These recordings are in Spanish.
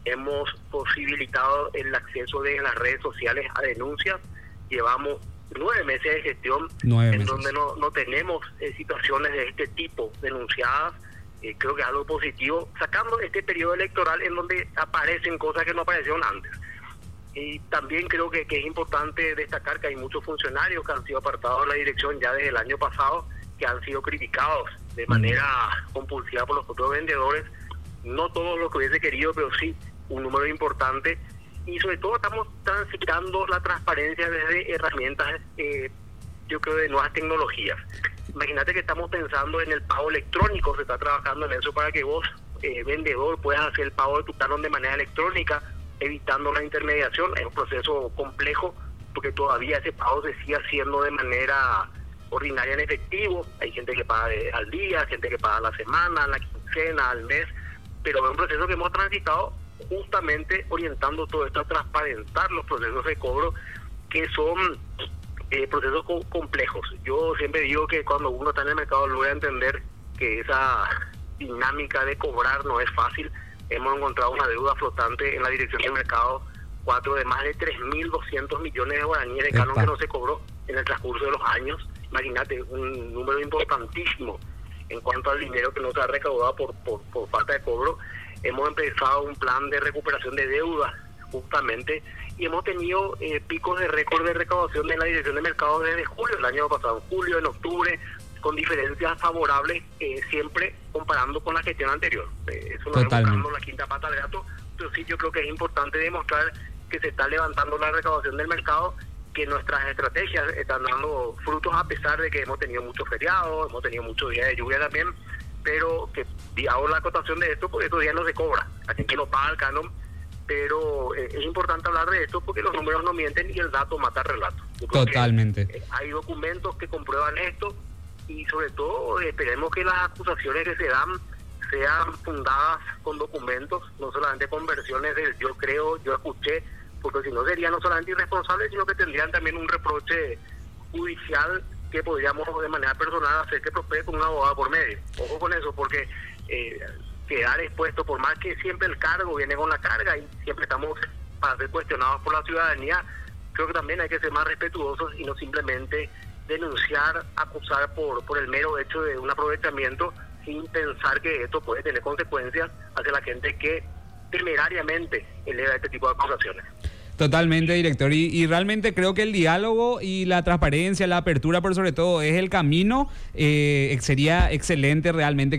hemos posibilitado el acceso de las redes sociales a denuncias. Llevamos 9 meses de gestión 9 en meses. donde no tenemos situaciones de este tipo denunciadas. Creo que es algo positivo, sacando este periodo electoral en donde aparecen cosas que no aparecieron antes. Y también creo que es importante destacar que hay muchos funcionarios que han sido apartados de la dirección ya desde el año pasado, que han sido criticados de manera compulsiva por los propios vendedores. No todos lo que hubiese querido, pero sí un número importante. Y sobre todo estamos transitando la transparencia desde herramientas, yo creo, de nuevas tecnologías. Imagínate que estamos pensando en el pago electrónico, se está trabajando en eso para que vos, vendedor, puedas hacer el pago de tu talón de manera electrónica, evitando la intermediación. Es un proceso complejo porque todavía ese pago se sigue haciendo de manera ordinaria en efectivo. Hay gente que paga al día, gente que paga a la semana, a la quincena, al mes, pero es un proceso que hemos transitado justamente orientando todo esto a transparentar los procesos de cobro, que son procesos complejos. Yo siempre digo que cuando uno está en el mercado logra entender que esa dinámica de cobrar no es fácil. Hemos encontrado una deuda flotante en la dirección del mercado 4 de más de 3.200 millones de guaraníes de canon que no se cobró en el transcurso de los años. Imagínate, un número importantísimo en cuanto al dinero que no se ha recaudado por falta de cobro. Hemos empezado un plan de recuperación de deuda justamente, y hemos tenido picos de récord de recaudación de la dirección de mercado desde julio del año pasado, en julio, en octubre, con diferencias favorables, siempre comparando con la gestión anterior. Eso no es buscando la quinta pata al gato, pero sí yo creo que es importante demostrar que se está levantando la recaudación del mercado, que nuestras estrategias están dando frutos a pesar de que hemos tenido muchos feriados, hemos tenido muchos días de lluvia también, pero que hago la acotación de esto porque estos días no se cobra, así que no paga el canon, pero es importante hablar de esto porque los números no mienten y el dato mata el relato. Totalmente. Hay documentos que comprueban esto y sobre todo esperemos que las acusaciones que se dan sean fundadas con documentos, no solamente con versiones del yo creo, yo escuché, porque si no serían no solamente irresponsables, sino que tendrían también un reproche judicial que podríamos de manera personal hacer que prospere con un abogado por medio. Ojo con eso, porque quedar expuesto, por más que siempre el cargo viene con la carga y siempre estamos para ser cuestionados por la ciudadanía, creo que también hay que ser más respetuosos y no simplemente denunciar, acusar por el mero hecho de un aprovechamiento sin pensar que esto puede tener consecuencias hacia la gente que temerariamente eleva este tipo de acusaciones. Totalmente, director, y realmente creo que el diálogo y la transparencia, la apertura por sobre todo es el camino. Sería excelente realmente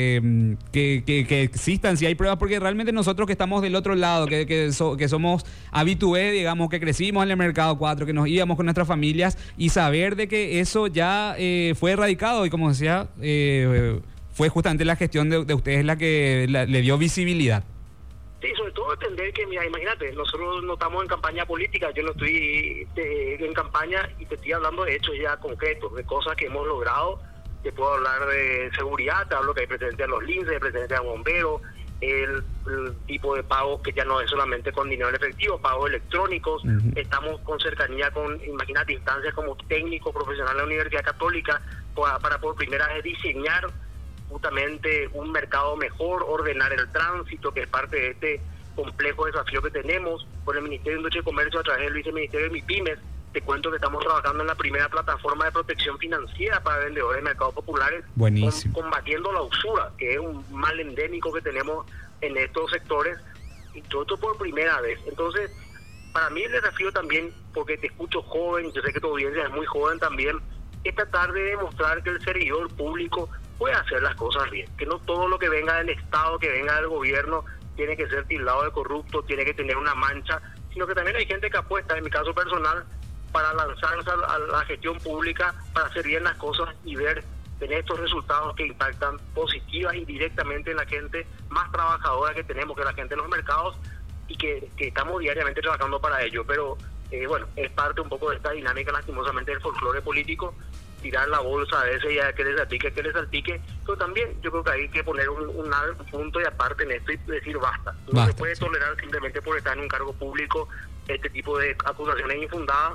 que existan, si hay pruebas, porque realmente nosotros que estamos del otro lado, que somos habitués, digamos, que crecimos en el mercado 4, que nos íbamos con nuestras familias, y saber de que eso ya fue erradicado, y como decía, fue justamente la gestión de ustedes la que le dio visibilidad. Sí, sobre todo entender que, mira, imagínate, nosotros no estamos en campaña política, yo no estoy en campaña y te estoy hablando de hechos ya concretos, de cosas que hemos logrado. Te puedo hablar de seguridad, te hablo que hay presencia de los linces, hay presencia de bomberos, el tipo de pagos que ya no es solamente con dinero en efectivo, pagos electrónicos. Estamos con cercanía con, imagínate, instancias como técnico profesional de la Universidad Católica para por primera vez diseñar justamente un mercado mejor, ordenar el tránsito, que es parte de este complejo desafío que tenemos con el Ministerio de Industria y Comercio a través del Viceministerio de MIPYMES. Te cuento que estamos trabajando en la primera plataforma de protección financiera para vendedores de mercados populares, combatiendo la usura, que es un mal endémico que tenemos en estos sectores, y todo esto por primera vez. Entonces, para mí el desafío también, porque te escucho joven, yo sé que tu audiencia es muy joven también, es tratar de demostrar que el servidor público puede hacer las cosas bien, que no todo lo que venga del Estado, que venga del gobierno, tiene que ser tildado de corrupto, tiene que tener una mancha, sino que también hay gente que apuesta, en mi caso personal, para lanzarse a la gestión pública, para hacer bien las cosas y tener estos resultados que impactan positiva y directamente en la gente más trabajadora que tenemos, que es la gente en los mercados, y que estamos diariamente trabajando para ello. Pero bueno, es parte un poco de esta dinámica, lastimosamente, del folclore político, tirar la bolsa a veces y a que les salpique, pero también yo creo que hay que poner un punto y aparte en esto y decir basta. No se puede tolerar simplemente por estar en un cargo público este tipo de acusaciones infundadas.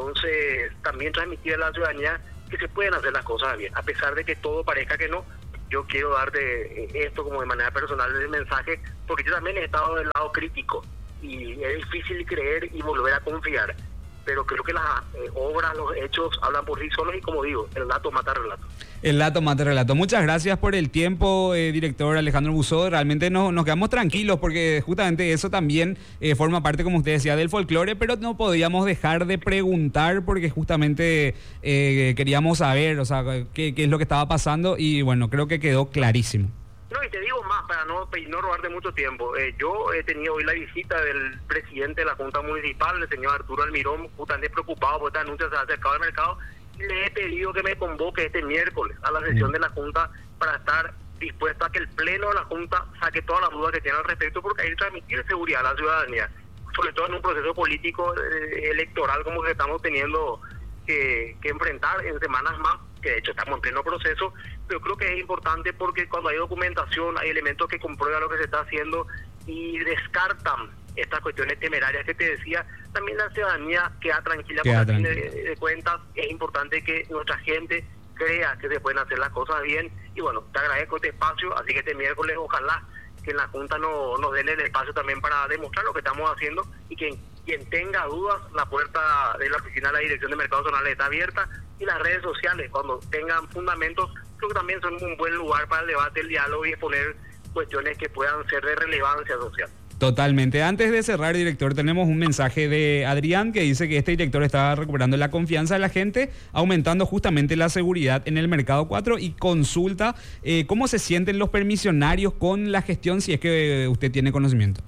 Entonces también transmitir a la ciudadanía que se pueden hacer las cosas bien, a pesar de que todo parezca que no, yo quiero darte esto como de manera personal el mensaje, porque yo también he estado del lado crítico y es difícil creer y volver a confiar, pero creo que las obras, los hechos hablan por sí solos y, como digo, el dato mata relato. El dato mata relato. Muchas gracias por el tiempo, director Alejandro Buzzo. Realmente nos quedamos tranquilos porque justamente eso también forma parte, como usted decía, del folclore, pero no podíamos dejar de preguntar porque justamente queríamos saber, o sea, qué es lo que estaba pasando, y bueno, creo que quedó clarísimo. No, y te digo más, para no robarte mucho tiempo. Yo he tenido hoy la visita del presidente de la Junta Municipal, el señor Arturo Almirón, justamente preocupado por este anuncio que se ha acercado al mercado. Le he pedido que me convoque este miércoles a la sesión de la Junta para estar dispuesto a que el Pleno de la Junta saque todas las dudas que tiene al respecto, porque hay que transmitir seguridad a la ciudadanía, sobre todo en un proceso político electoral como que estamos teniendo que enfrentar en semanas más, que de hecho estamos en pleno proceso, pero creo que es importante porque cuando hay documentación, hay elementos que comprueban lo que se está haciendo y descartan estas cuestiones temerarias que te decía, también la ciudadanía queda tranquila, porque a fin de cuentas es importante que nuestra gente crea que se pueden hacer las cosas bien. Y bueno, te agradezco este espacio, así que este miércoles ojalá que en la Junta nos den el espacio también para demostrar lo que estamos haciendo, y que quien tenga dudas, la puerta de la oficina de la Dirección de Mercados Zonales está abierta, y las redes sociales, cuando tengan fundamentos, creo que también son un buen lugar para el debate, el diálogo y exponer cuestiones que puedan ser de relevancia social. Totalmente. Antes de cerrar, director, tenemos un mensaje de Adrián que dice que este director está recuperando la confianza de la gente, aumentando justamente la seguridad en el Mercado 4, y consulta cómo se sienten los permisionarios con la gestión, si es que usted tiene conocimiento.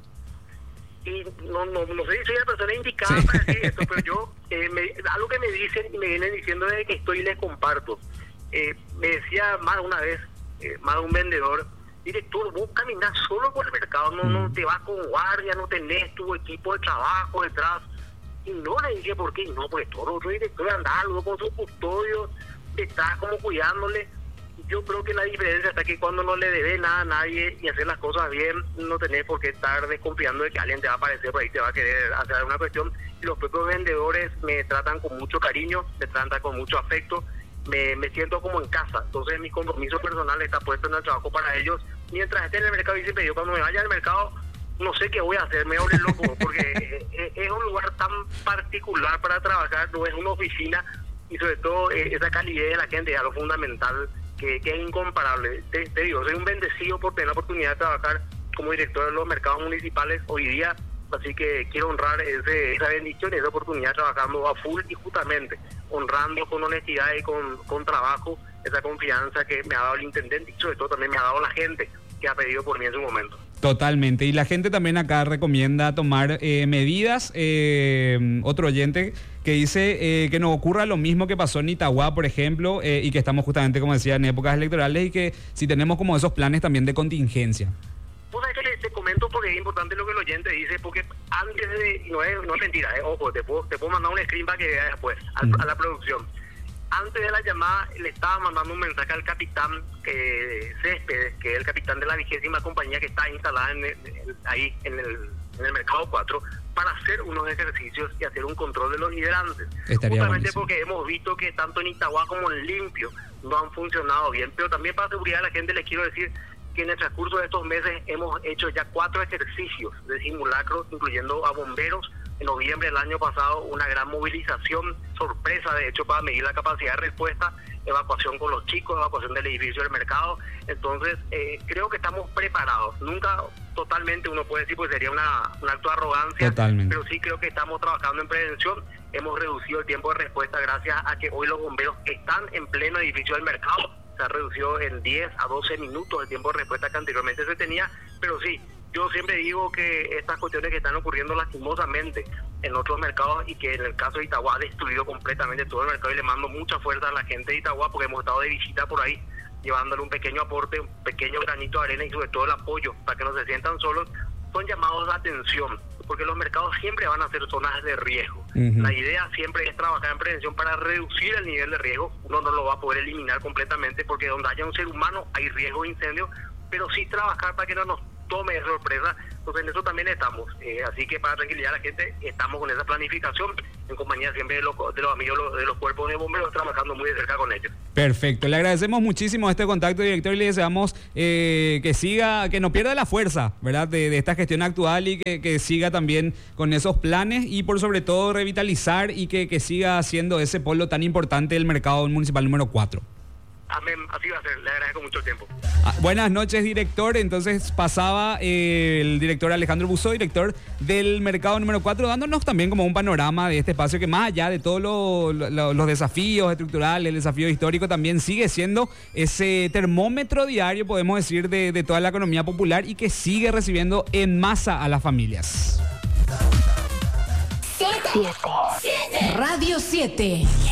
Y no sé si soy la persona indicada para decir esto, pero yo, algo que me dicen y me vienen diciendo desde que estoy y les comparto. Me decía más de una vez, más de un vendedor: director, vos caminás solo por el mercado, no te vas con guardia, no tenés tu equipo de trabajo detrás. Y no le dije por qué, no, pues todos los otros directores andan algo con sus custodios, estás como cuidándole. Yo creo que la diferencia está que cuando no le debes nada a nadie y hacer las cosas bien, no tenés por qué estar desconfiando de que alguien te va a aparecer por ahí, te va a querer hacer una cuestión. Y los propios vendedores me tratan con mucho cariño, me tratan con mucho afecto, me siento como en casa. Entonces mi compromiso personal está puesto en el trabajo para ellos. Mientras esté en el mercado, y siempre yo, cuando me vaya al mercado, no sé qué voy a hacer, me voy a volver loco, porque es un lugar tan particular para trabajar, no es una oficina, y sobre todo esa calidez de la gente es algo fundamental que es incomparable. Te digo, soy un bendecido por tener la oportunidad de trabajar como director de los mercados municipales hoy día, así que quiero honrar esa bendición, esa oportunidad, trabajando a full y justamente honrando con honestidad y con trabajo esa confianza que me ha dado el intendente, y sobre todo también me ha dado la gente que ha pedido por mí en su momento. Totalmente, y la gente también acá recomienda tomar medidas. Otro oyente que dice que no ocurra lo mismo que pasó en Itagua, por ejemplo, y que estamos justamente, como decía, en épocas electorales, y que si tenemos como esos planes también de contingencia. Pues es que te comento porque es importante lo que el oyente dice, porque antes de, no es mentira, ojo, te puedo mandar un screen para que veas después a la producción. Antes de la llamada le estaba mandando un mensaje al capitán Céspedes, que es el capitán de la 20ª compañía que está instalada ahí en el Mercado 4, para hacer unos ejercicios y hacer un control de los hidrantes. Justamente buenísimo, porque hemos visto que tanto en Itagua como en Limpio no han funcionado bien, pero también para seguridad de la gente les quiero decir que en el transcurso de estos meses hemos hecho ya 4 ejercicios de simulacro, incluyendo a bomberos. En noviembre del año pasado, una gran movilización sorpresa, de hecho, para medir la capacidad de respuesta, evacuación con los chicos, evacuación del edificio del mercado. Entonces, creo que estamos preparados. Nunca totalmente uno puede decir, pues sería un acto de arrogancia, totalmente, pero sí creo que estamos trabajando en prevención. Hemos reducido el tiempo de respuesta gracias a que hoy los bomberos están en pleno edificio del mercado. Se ha reducido en 10 a 12 minutos el tiempo de respuesta que anteriormente se tenía, pero sí, yo siempre digo que estas cuestiones que están ocurriendo lastimosamente en otros mercados, y que en el caso de Itagua ha destruido completamente todo el mercado, y le mando mucha fuerza a la gente de Itagua porque hemos estado de visita por ahí, llevándole un pequeño aporte, un pequeño granito de arena y sobre todo el apoyo para que no se sientan solos. Son llamados de atención, porque los mercados siempre van a ser zonas de riesgo. La idea siempre es trabajar en prevención para reducir el nivel de riesgo. Uno no lo va a poder eliminar completamente, porque donde haya un ser humano hay riesgo de incendio, pero sí trabajar para que no nos tome de sorpresa Entonces en eso también estamos. Así que para tranquilizar a la gente, estamos con esa planificación en compañía siempre de los amigos de los cuerpos de bomberos, trabajando muy de cerca con ellos. Perfecto, le agradecemos muchísimo este contacto, director, y le deseamos que siga, que no pierda la fuerza, ¿verdad?, de esta gestión actual, y que siga también con esos planes, y por sobre todo revitalizar y que siga siendo ese polo tan importante del mercado municipal número 4. Amén, así va a ser, le agradezco mucho el tiempo. Buenas noches, director. Entonces pasaba el director Alejandro Busso, director del mercado número 4, dándonos también como un panorama de este espacio que, más allá de todos los desafíos estructurales, el desafío histórico, también sigue siendo ese termómetro diario, podemos decir, de toda la economía popular, y que sigue recibiendo en masa a las familias. 7. Radio 7.